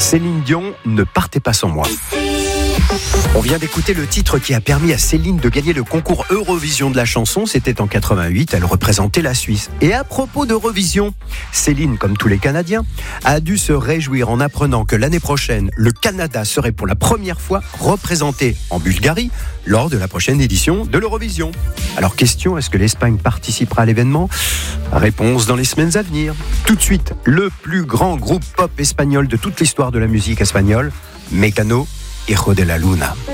Céline Dion, ne partez pas sans moi. On vient d'écouter le titre qui a permis à Céline de gagner le concours Eurovision de la chanson. C'était en 88, elle représentait la Suisse. Et à propos d'Eurovision, Céline, comme tous les Canadiens, a dû se réjouir en apprenant que l'année prochaine, le Canada serait pour la première fois représenté en Bulgarie lors de la prochaine édition de l'Eurovision. Alors question, est-ce que l'Espagne participera à l'événement ? Réponse dans les semaines à venir. Tout de suite, le plus grand groupe pop espagnol de toute l'histoire de la musique espagnole, Mecano, Hijo de la Luna.